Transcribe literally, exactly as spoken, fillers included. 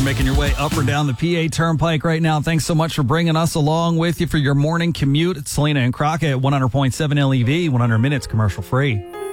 making your way up or down the P A Turnpike right now, thanks so much for bringing us along with you for your morning commute. It's Selena and Crockett at one hundred point seven L E V, one hundred minutes commercial free.